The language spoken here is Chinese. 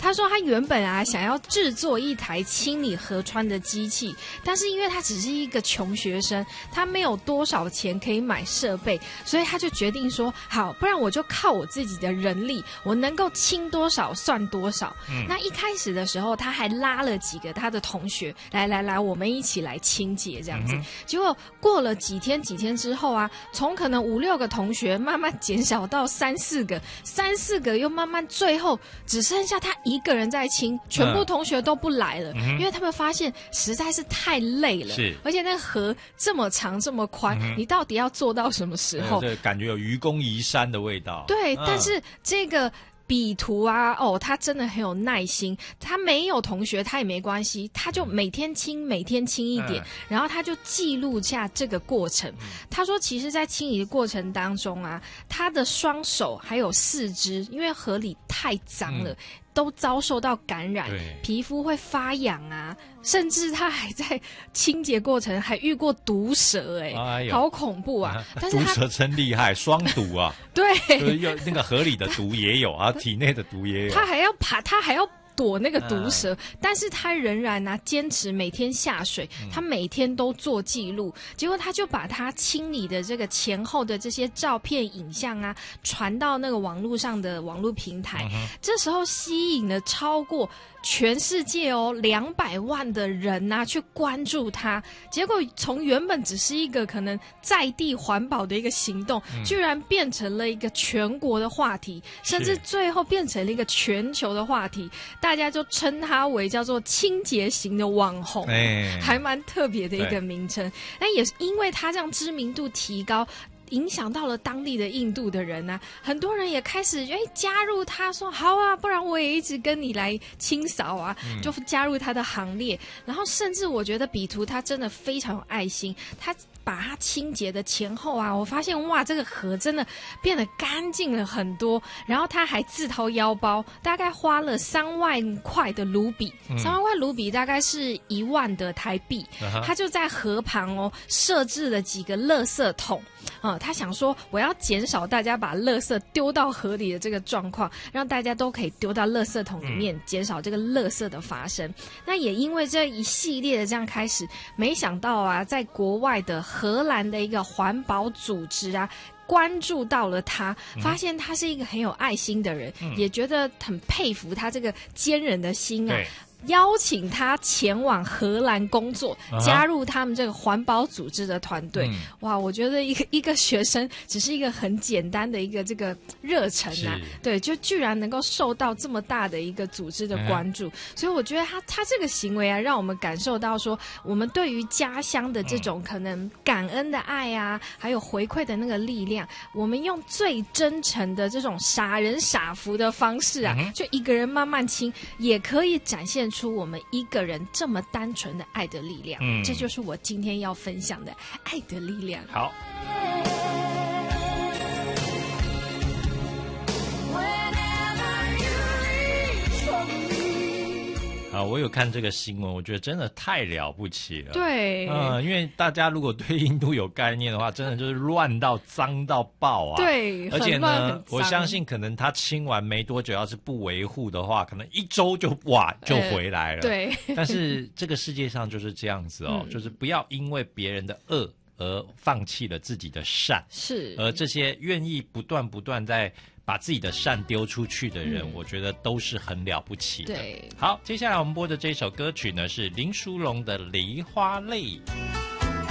他说他原本啊想要制作一台清理河川的机器，但是因为他只是一个穷学生，他没有多少钱可以买设备，所以他就决定说，好，不然我就靠我自己的人力，我能够清多少算多少。那一开始的时候，他还拉了几个他的同学，来，我们一起来清洁这样子。结果过了几天之后啊，从可能5、6个同学慢慢减少到3、4个，又慢慢最后只剩下他一个人在清，全部同学都不来了，因为他们发现实在是太累了，而且那个河这么长这么宽，你到底要做到什么时候？ 对，感觉有愚公移山的味道。 对，但是这个比图啊，他真的很有耐心。他没有同学，他也没关系，他就每天清一点，然后他就记录下这个过程。他说，其实，在清理的过程当中啊，他的双手还有四肢，因为河里太脏了。都遭受到感染，皮肤会发痒啊，甚至他还在清洁过程还遇过毒蛇，好恐怖啊！但是毒蛇真厉害，双毒啊！ 对， 就是那个河里的毒也有啊，体内的毒也有。 他还要躲那个毒蛇，但是他仍然坚持每天下水，他每天都做记录，结果他就把他清理的这个前后的这些照片、影像啊，传到那个网络上的网络平台，这时候吸引了超过全世界200万的人去关注他，结果从原本只是一个可能在地环保的一个行动，居然变成了一个全国的话题，甚至最后变成了一个全球的话题，大家就称他为叫做清洁型的网红，还蛮特别的一个名称。那也是因为他这样知名度提高，影响到了当地的印度的人啊，很多人也开始加入他，说好啊，不然我也一直跟你来清扫啊，就加入他的行列。然后甚至我觉得比图他真的非常有爱心，他把它清洁的前后啊，我发现哇，这个河真的变得干净了很多。然后他还自掏腰包，大概花了3万块的卢比，3万块卢比大概是1万的台币。他就在河旁设置了几个垃圾桶。他想说我要减少大家把垃圾丢到河里的这个状况，让大家都可以丢到垃圾桶里面，减少这个垃圾的发生。那也因为这一系列的这样开始，没想到啊，在国外的荷兰的一个环保组织啊，关注到了他，发现他是一个很有爱心的人，也觉得很佩服他这个坚韧的心啊。邀请他前往荷兰工作，加入他们这个环保组织的团队。哇，我觉得一个学生只是一个很简单的一个这个热忱啊，对，就居然能够受到这么大的一个组织的关注，所以我觉得他这个行为啊，让我们感受到说，我们对于家乡的这种可能感恩的爱啊，还有回馈的那个力量，我们用最真诚的这种傻人傻福的方式啊，就一个人慢慢清，也可以展现出我们一个人这么单纯的爱的力量。这就是我今天要分享的爱的力量。 好，我有看这个新闻，我觉得真的太了不起了。 对， 因为大家如果对印度有概念的话，真的就是乱到脏到爆啊。 对， 而且呢，我相信可能他清完没多久，要是不维护的话，可能1周就回来了。 对，但是这个世界上就是这样子就是不要因为别人的恶而放弃了自己的善。 是， 而这些愿意不断在把自己的善丢出去的人，我觉得都是很了不起的。 对， 好，接下来我们播的这首歌曲呢是林淑龙的《梨花泪》。